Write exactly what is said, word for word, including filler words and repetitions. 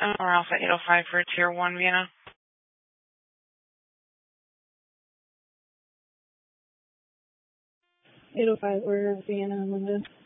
Uh, or Alpha eight oh five for Tier one, Vienna. eight oh five, we're Vienna, London.